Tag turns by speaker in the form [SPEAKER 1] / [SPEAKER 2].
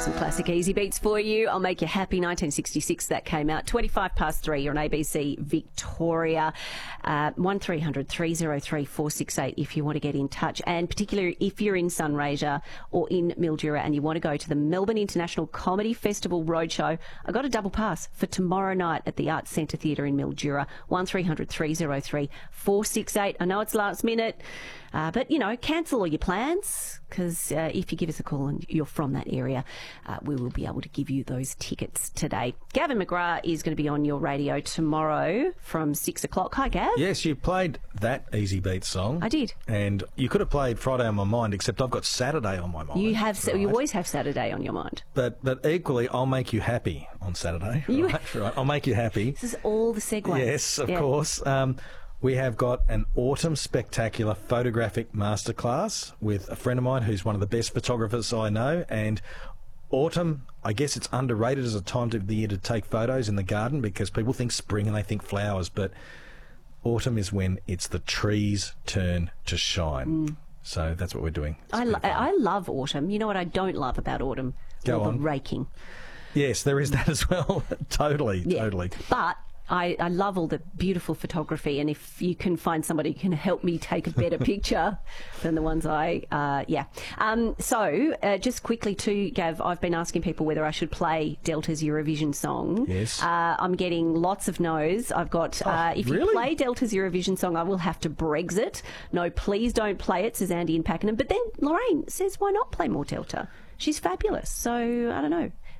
[SPEAKER 1] Some classic easy beats for you. I'll Make You Happy, 1966, that came out. 3:25, you're on ABC Victoria. 1300 303 468 if you want to get in touch. And particularly if you're in Sunraysia or in Mildura and you want to go to the Melbourne International Comedy Festival Roadshow, I got a double pass for tomorrow night at the Arts Centre Theatre in Mildura. 1300 303 468. I know it's last minute, but, you know, cancel all your plans, because if you give us a call and you're from that area, we will be able to give you those tickets today. Gavin McGrath is going to be on your radio tomorrow from 6 o'clock. Hi, Gav.
[SPEAKER 2] Yes, you played that Easy Beat song.
[SPEAKER 1] I did.
[SPEAKER 2] And you could have played Friday on my mind, except I've got Saturday on my mind.
[SPEAKER 1] You have.
[SPEAKER 2] Right?
[SPEAKER 1] You always have Saturday on your mind.
[SPEAKER 2] But equally, I'll Make You Happy on Saturday. Right? I'll Make You Happy.
[SPEAKER 1] This is all the segues.
[SPEAKER 2] Yes, of course. We have got an autumn spectacular photographic masterclass with a friend of mine who's one of the best photographers I know. And autumn, I guess it's underrated as a time of the year to take photos in the garden, because people think spring and they think flowers, but autumn is when it's the trees turn to shine. So that's what we're doing.
[SPEAKER 1] I love autumn. You know what I don't love about autumn?
[SPEAKER 2] Go
[SPEAKER 1] All
[SPEAKER 2] on.
[SPEAKER 1] the raking.
[SPEAKER 2] Yes, there is that as well. Totally.
[SPEAKER 1] But I love all the beautiful photography, and if you can find somebody who can help me take a better picture than the ones So just quickly too, Gav, I've been asking people whether I should play Delta's Eurovision song.
[SPEAKER 2] Yes.
[SPEAKER 1] I'm getting lots of no's. I've got, if you play Delta's Eurovision song, I will have to Brexit. No, please don't play it, says Andy in Pakenham. But then Lorraine says, why not play more Delta? She's fabulous. So, I don't know.